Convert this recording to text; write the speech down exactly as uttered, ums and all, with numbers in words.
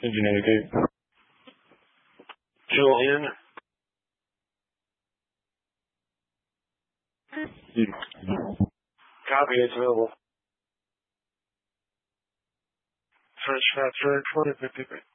Engine indicate. Fuel in. Copy, it's available. French Fast Road twenty fifty.